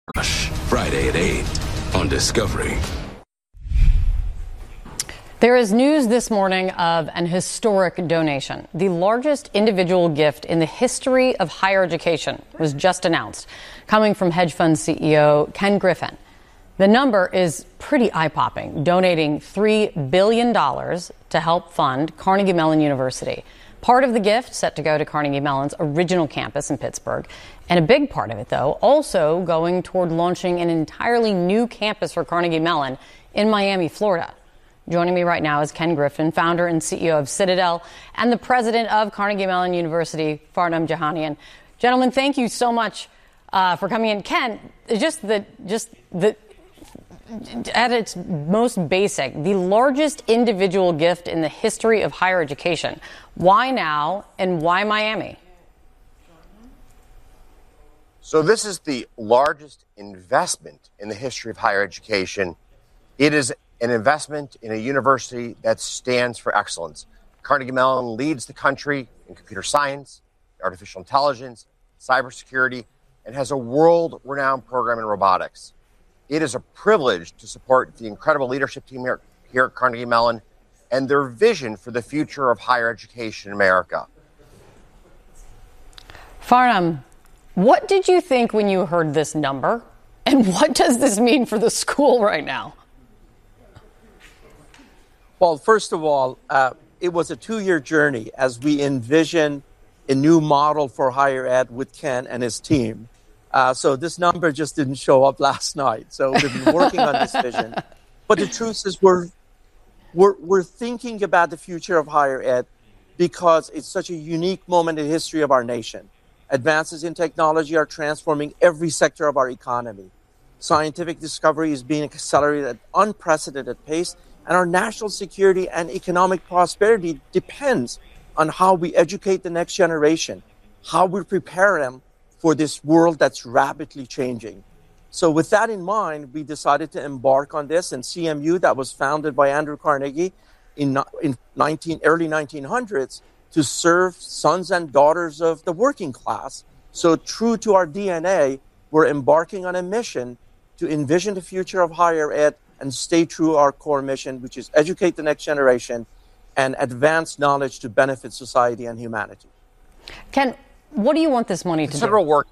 Rush, Friday at 8 on Discovery. There is news this morning of an historic donation. The largest individual gift in the history of higher education was just announced, coming from hedge fund CEO Ken Griffin. The number is pretty eye-popping, donating $3 billion to help fund Carnegie Mellon University. Part of the gift set to go to Carnegie Mellon's original campus in Pittsburgh. And a big part of it, though, also going toward launching an entirely new campus for Carnegie Mellon in Miami, Florida. Joining me right now is Ken Griffin, founder and CEO of Citadel, and the president of Carnegie Mellon University, Farnam Jahanian. Gentlemen, thank you so much for coming in. Ken, at its most basic, the largest individual gift in the history of higher education. Why now, and why Miami? So this is the largest investment in the history of higher education. It is an investment in a university that stands for excellence. Carnegie Mellon leads the country in computer science, artificial intelligence, cybersecurity, and has a world-renowned program in robotics. It is a privilege to support the incredible leadership team here at Carnegie Mellon and their vision for the future of higher education in America. Farnam, what did you think when you heard this number? And what does this mean for the school right now? Well, first of all, it was a 2-year journey as we envision a new model for higher ed with Ken and his team. So this number just didn't show up last night. So we've been working on this vision. But the truth is we're thinking about the future of higher ed because it's such a unique moment in the history of our nation. Advances in technology are transforming every sector of our economy. Scientific discovery is being accelerated at unprecedented pace, and our national security and economic prosperity depends on how we educate the next generation, how we prepare them for this world that's rapidly changing. So with that in mind, we decided to embark on this, and CMU, that was founded by Andrew Carnegie in early 1900s, to serve sons and daughters of the working class. So true to our DNA, we're embarking on a mission to envision the future of higher ed and stay true to our core mission, which is educate the next generation and advance knowledge to benefit society and humanity. Ken, what do you want this money to do? Considerable work.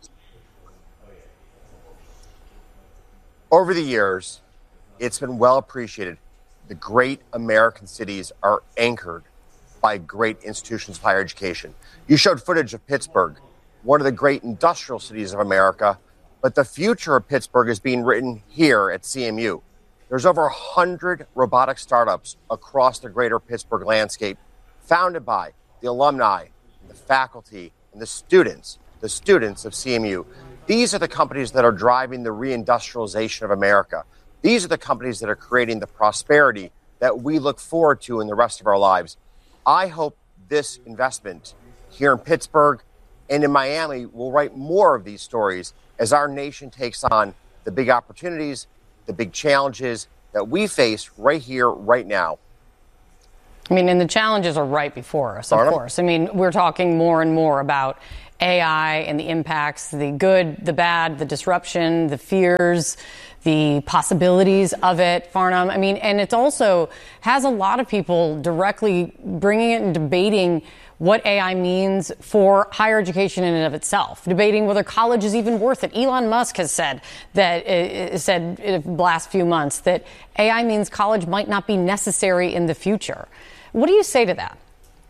Over the years, it's been well appreciated. The great American cities are anchored by great institutions of higher education. You showed footage of Pittsburgh, one of the great industrial cities of America, but the future of Pittsburgh is being written here at CMU. There's over 100 robotic startups across the greater Pittsburgh landscape, founded by the alumni, the faculty, and the students of CMU. These are the companies that are driving the reindustrialization of America. These are the companies that are creating the prosperity that we look forward to in the rest of our lives. I hope this investment here in Pittsburgh and in Miami will write more of these stories as our nation takes on the big opportunities, the big challenges that we face right here, right now. I mean, and the challenges are right before us, of course. I mean, we're talking more and more about AI and the impacts, the good, the bad, the disruption, the fears, the possibilities of it, Farnam. I mean, and it also has a lot of people directly bringing it and debating what AI means for higher education in and of itself, debating whether college is even worth it. Elon Musk has said in the last few months that AI means college might not be necessary in the future. What do you say to that?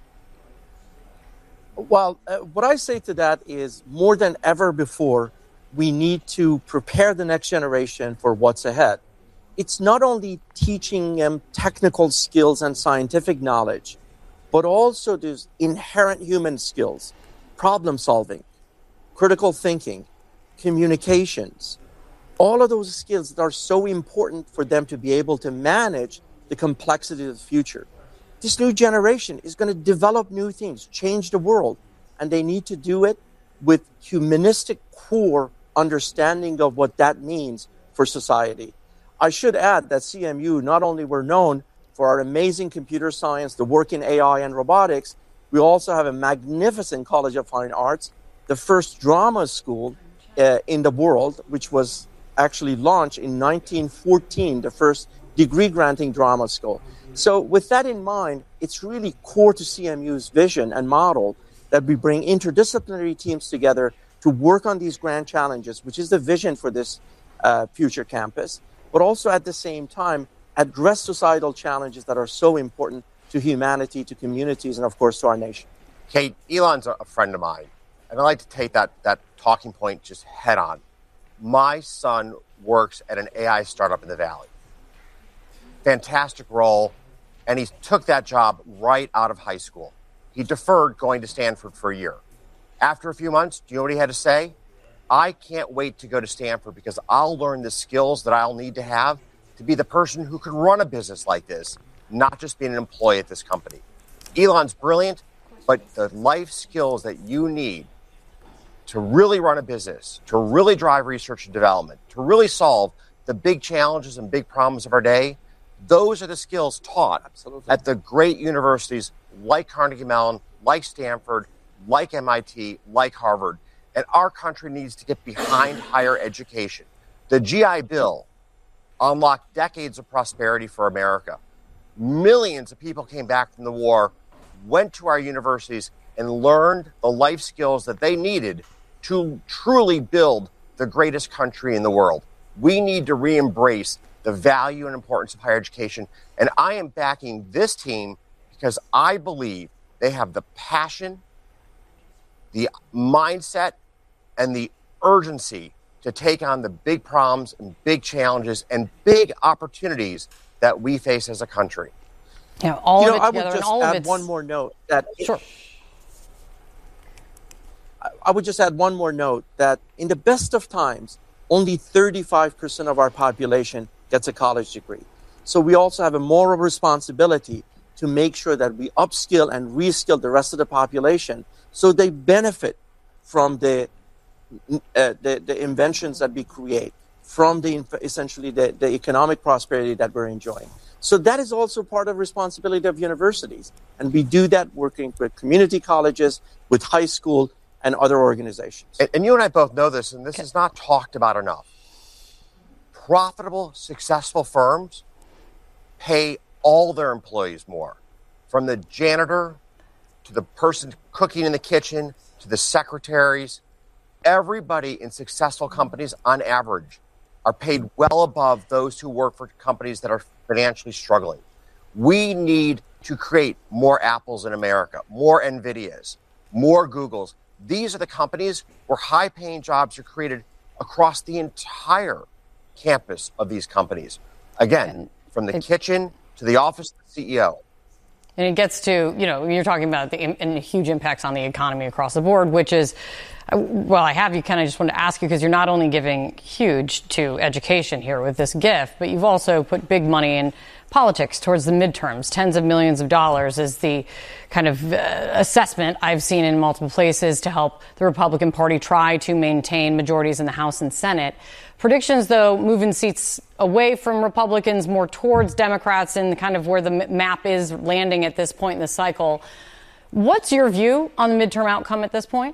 Well, what I say to that is more than ever before, we need to prepare the next generation for what's ahead. It's not only teaching them technical skills and scientific knowledge, but also these inherent human skills, problem solving, critical thinking, communications, all of those skills that are so important for them to be able to manage the complexity of the future. This new generation is going to develop new things, change the world, and they need to do it with humanistic core understanding of what that means for society. I should add that CMU, not only we're known for our amazing computer science, the work in AI and robotics, we also have a magnificent College of Fine Arts, the first drama school in the world, which was actually launched in 1914, the first degree-granting drama school. So with that in mind, it's really core to CMU's vision and model that we bring interdisciplinary teams together to work on these grand challenges, which is the vision for this future campus, but also at the same time address societal challenges that are so important to humanity, to communities, and of course to our nation. Kate, Elon's a friend of mine, and I'd like to take that talking point just head on. My son works at an AI startup in the Valley. Fantastic role, and he took that job right out of high school. He deferred going to Stanford for a year. After a few months, do you know what he had to say? I can't wait to go to Stanford because I'll learn the skills that I'll need to have to be the person who can run a business like this, not just be an employee at this company. Elon's brilliant, but the life skills that you need to really run a business, to really drive research and development, to really solve the big challenges and big problems of our day, those are the skills taught at the great universities like Carnegie Mellon, like Stanford, like MIT, like Harvard. And our country needs to get behind higher education. The GI Bill unlocked decades of prosperity for America. Millions of people came back from the war, went to our universities, and learned the life skills that they needed to truly build the greatest country in the world. We need to re-embrace the value and importance of higher education. And I am backing this team because I believe they have the passion, the mindset, and the urgency to take on the big problems and big challenges and big opportunities that we face as a country. Yeah, all of it I together, would just and all add of it's... one more note that Sure. I would just add one more note that in the best of times, only 35% of our population gets a college degree. So we also have a moral responsibility to make sure that we upskill and reskill the rest of the population so they benefit from the inventions that we create, from essentially the economic prosperity that we're enjoying. So that is also part of responsibility of universities. And we do that working with community colleges, with high school, and other organizations. And you and I both know this, and this is not talked about enough. Profitable, successful firms pay all their employees more, from the janitor to the person cooking in the kitchen to the secretaries. Everybody in successful companies, on average, are paid well above those who work for companies that are financially struggling. We need to create more Apples in America, more NVIDIAs, more Googles. These are the companies where high-paying jobs are created across the entire campus of these companies. Again, from the kitchen to the office of the CEO. And it gets to, you're talking about the huge impacts on the economy across the board, which is, well, I have you kind of just wanted to ask you, because you're not only giving huge to education here with this gift, but you've also put big money in politics towards the midterms. Tens of millions of dollars is the kind of assessment I've seen in multiple places to help the Republican Party try to maintain majorities in the House and Senate. Predictions, though, moving seats away from Republicans, more towards Democrats, and kind of where the map is landing at this point in the cycle. What's your view on the midterm outcome at this point?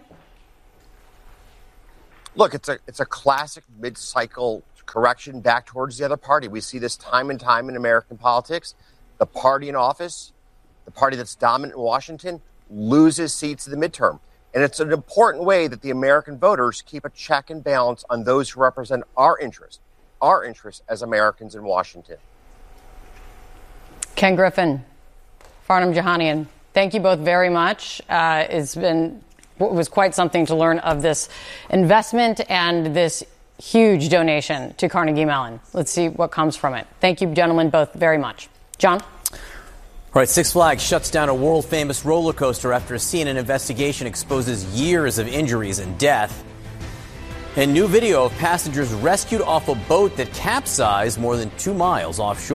Look, it's a classic mid-cycle correction back towards the other party. We see this time and time in American politics. The party in office, the party that's dominant in Washington, loses seats in the midterm. And it's an important way that the American voters keep a check and balance on those who represent our interests as Americans in Washington. Ken Griffin, Farnam Jahanian, thank you both very much. It was quite something to learn of this investment and this huge donation to Carnegie Mellon. Let's see what comes from it. Thank you, gentlemen, both very much. John? All right, Six Flags shuts down a world-famous roller coaster after a CNN investigation exposes years of injuries and death. And new video of passengers rescued off a boat that capsized more than 2 miles offshore.